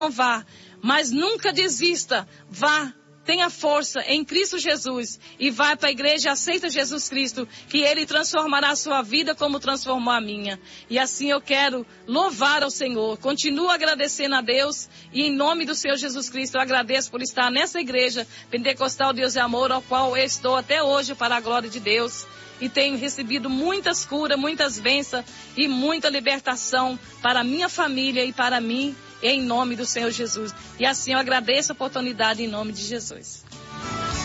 vá, mas nunca desista. Vá, tenha força em Cristo Jesus e vai para a igreja, aceita Jesus Cristo, que Ele transformará a sua vida como transformou a minha. E assim eu quero louvar ao Senhor, continuo agradecendo a Deus e em nome do Senhor Jesus Cristo eu agradeço por estar nessa igreja Pentecostal Deus e Amor, ao qual eu estou até hoje para a glória de Deus. E tenho recebido muitas curas, muitas bênçãos e muita libertação para a minha família e para mim, em nome do Senhor Jesus. E assim eu agradeço a oportunidade em nome de Jesus.